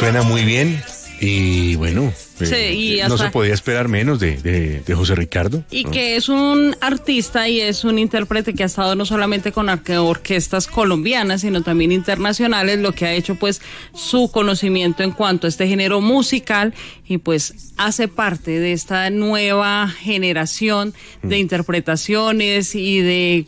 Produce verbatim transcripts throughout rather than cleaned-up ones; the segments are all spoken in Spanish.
Suena muy bien y bueno, sí, eh, y no hasta... se podía esperar menos de, de, de José Ricardo. Y ¿no? que es un artista y es un intérprete que ha estado no solamente con orquestas colombianas, sino también internacionales, lo que ha hecho pues su conocimiento en cuanto a este género musical y pues hace parte de esta nueva generación de mm. interpretaciones y de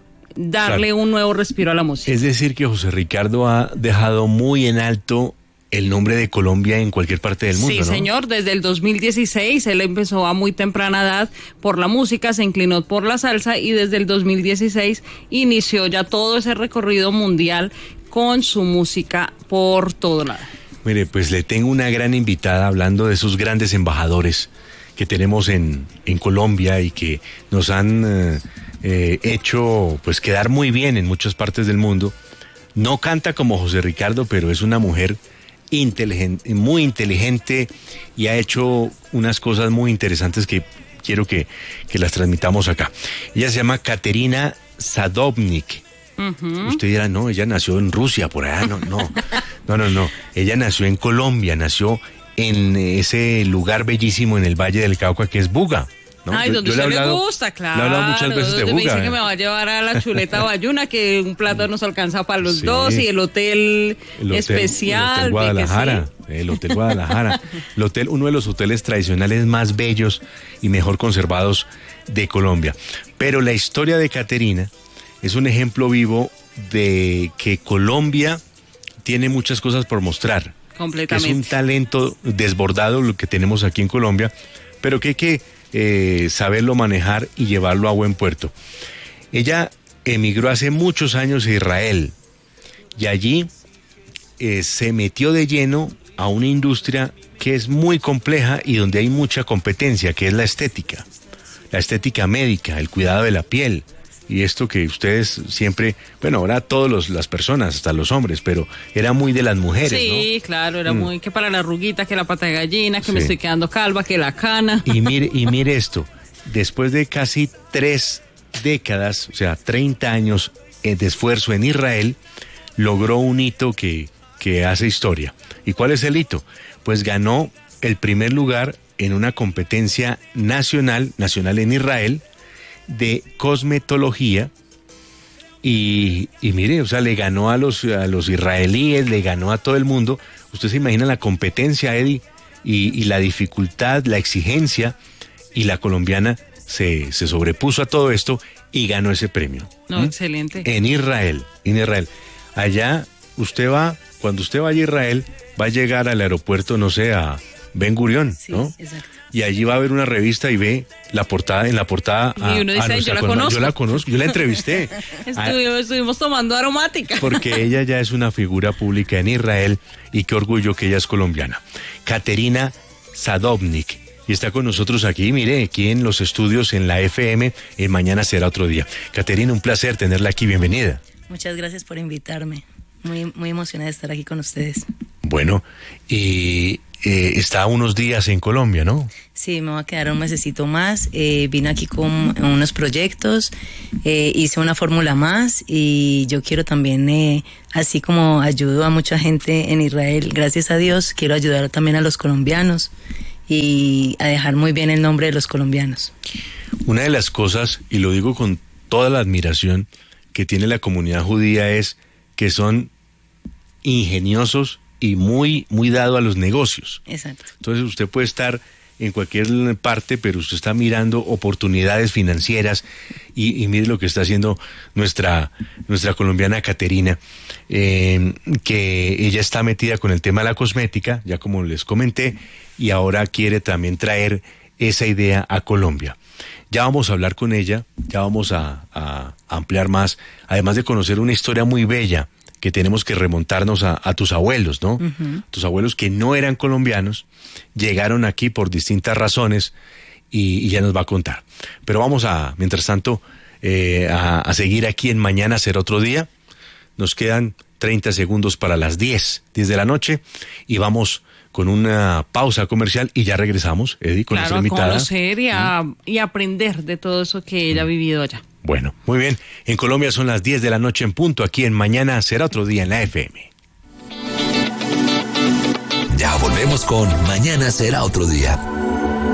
darle claro. un nuevo respiro a la música. Es decir, que José Ricardo ha dejado muy en alto el nombre de Colombia en cualquier parte del mundo, sí, ¿no? señor, desde el dos mil dieciséis él empezó a muy temprana edad por la música, se inclinó por la salsa y desde el dos mil dieciséis inició ya todo ese recorrido mundial con su música por todo lado. Mire, pues le tengo una gran invitada hablando de esos grandes embajadores que tenemos en, en Colombia y que nos han eh, eh, hecho pues quedar muy bien en muchas partes del mundo. No canta como José Ricardo, pero es una mujer inteligente, muy inteligente y ha hecho unas cosas muy interesantes que quiero que, que las transmitamos acá. Ella se llama Katerina Sadovnik. Uh-huh. Usted dirá, no, ella nació en Rusia, por allá, no, no, no, no, no. Ella nació en Colombia, nació en ese lugar bellísimo en el Valle del Cauca que es Buga. ¿no? Ay, donde yo, yo usted le, hablado, le gusta, claro. Le he hablado muchas veces de Buga. Me dice eh. que me va a llevar a la chuleta bayuna, que un plato nos alcanza para los sí. dos, y el hotel, el hotel especial. El hotel Guadalajara, sí. el hotel Guadalajara. El hotel, uno de los hoteles tradicionales más bellos y mejor conservados de Colombia. Pero la historia de Katerina es un ejemplo vivo de que Colombia tiene muchas cosas por mostrar. Completamente. Que es un talento desbordado lo que tenemos aquí en Colombia, pero que hay que eh, saberlo manejar y llevarlo a buen puerto. Ella emigró hace muchos años a Israel y allí eh, se metió de lleno a una industria que es muy compleja y donde hay mucha competencia, que es la estética, la estética médica, el cuidado de la piel. Y esto que ustedes siempre, bueno, ahora todas las personas, hasta los hombres, pero era muy de las mujeres, sí, ¿no? Claro, era mm. muy que para la arruguita, que la pata de gallina, que sí. me estoy quedando calva, que la cana. Y mire, y mire esto, después de casi tres décadas, o sea, treinta años de esfuerzo en Israel, logró un hito que, que hace historia. ¿Y cuál es el hito? Pues ganó el primer lugar en una competencia nacional, nacional en Israel, de cosmetología y, y mire, o sea, le ganó a los, a los israelíes, le ganó a todo el mundo. Usted se imagina la competencia, Eddie, y, y la dificultad, la exigencia, y la colombiana se, se sobrepuso a todo esto y ganó ese premio. No, ¿Mm? Excelente. En Israel, en Israel. Allá usted va, cuando usted vaya a Israel, va a llegar al aeropuerto, no sé, a Ben Gurión, sí, ¿no? Exacto. Y allí va a haber una revista y ve la portada, en la portada a, y uno dice, a yo la colma. conozco. Yo la conozco, yo la entrevisté. estuvimos, estuvimos tomando aromática. Porque ella ya es una figura pública en Israel y qué orgullo que ella es colombiana. Katerina Sadovnik. Y está con nosotros aquí, mire, aquí en los estudios en la F M, en Mañana Será Otro Día. Katerina, un placer tenerla aquí, bienvenida. Muchas gracias por invitarme. Muy, muy emocionada de estar aquí con ustedes. Bueno, y eh, está unos días en Colombia, ¿no? Sí, me voy a quedar un mesecito más. Eh, vine aquí con unos proyectos, eh, hice una fórmula más y yo quiero también, eh, así como ayudo a mucha gente en Israel, gracias a Dios, quiero ayudar también a los colombianos y a dejar muy bien el nombre de los colombianos. Una de las cosas, y lo digo con toda la admiración que tiene la comunidad judía, es que son ingeniosos y muy, muy dado a los negocios. Exacto. Entonces usted puede estar en cualquier parte, pero usted está mirando oportunidades financieras y, y mire lo que está haciendo nuestra, nuestra colombiana Katerina, eh, que ella está metida con el tema de la cosmética, ya como les comenté, y ahora quiere también traer esa idea a Colombia. Ya vamos a hablar con ella, ya vamos a, a ampliar más, además de conocer una historia muy bella que tenemos que remontarnos a, a tus abuelos, ¿no? Uh-huh. Tus abuelos que no eran colombianos, llegaron aquí por distintas razones y, y ya nos va a contar. Pero vamos a, mientras tanto, eh, a, a seguir aquí en Mañana Será Otro Día. Nos quedan treinta segundos para las diez, diez de la noche y vamos con una pausa comercial y ya regresamos, Eddie, con claro, nuestra invitada. A conocer y, a, ¿Mm? y aprender de todo eso que ella ha vivido allá. Bueno, muy bien. En Colombia son las diez de la noche en punto. Aquí en Mañana Será Otro Día en la F M. Volvemos con Mañana será otro día.